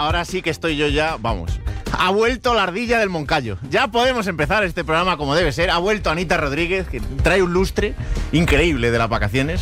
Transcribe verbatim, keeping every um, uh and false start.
ahora sí que estoy yo ya, vamos. Ha vuelto la ardilla del Moncayo. Ya podemos empezar este programa como debe ser. Ha vuelto Anita Rodríguez, que trae un lustre increíble de las vacaciones.